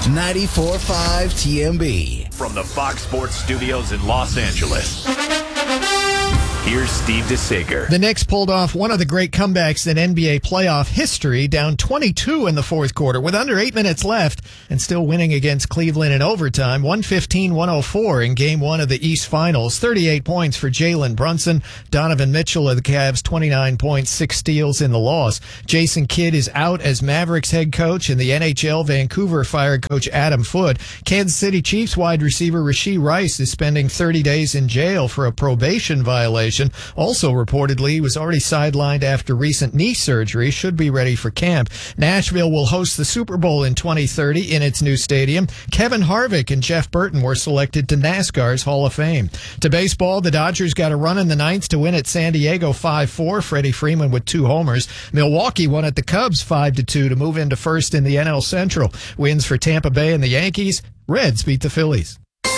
94.5 TMB. From the Fox Sports Studios in Los Angeles, here's Steve DeSager. The Knicks pulled off one of the great comebacks in NBA playoff history, down 22 in the fourth quarter with under 8 minutes left and still winning against Cleveland in overtime, 115-104 in Game 1 of the East Finals. 38 points for Jalen Brunson. Donovan Mitchell of the Cavs, 29 points, 6 steals in the loss. Jason Kidd is out as Mavericks head coach, and the NHL Vancouver fired coach Adam Foote. Kansas City Chiefs wide receiver Rashee Rice is spending 30 days in jail for a probation violation. Also reportedly, he was already sidelined after recent knee surgery, should be ready for camp. Nashville will host the Super Bowl in 2030 in its new stadium. Kevin Harvick and Jeff Burton were selected to NASCAR's Hall of Fame. To baseball, the Dodgers got a run in the ninth to win at San Diego 5-4. Freddie Freeman with 2 homers. Milwaukee won at the Cubs 5-2 to move into first in the NL Central. Wins for Tampa Bay and the Yankees. Reds beat the Phillies.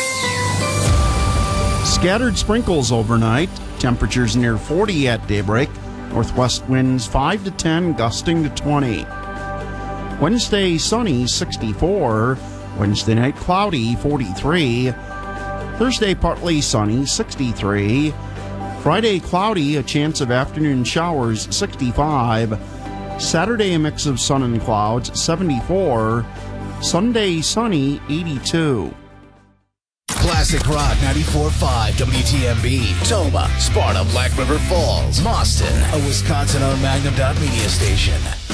Scattered sprinkles overnight. Temperatures near 40 at daybreak. Northwest winds 5 to 10, gusting to 20. Wednesday, sunny, 64. Wednesday night, cloudy, 43. Thursday, partly sunny, 63. Friday, cloudy, a chance of afternoon showers, 65. Saturday, a mix of sun and clouds, 74. Sunday, sunny, 82. Classic Rock 94.5 WTMB. Toma, Sparta, Black River Falls, Boston, a Wisconsin-owned Magnum Media station.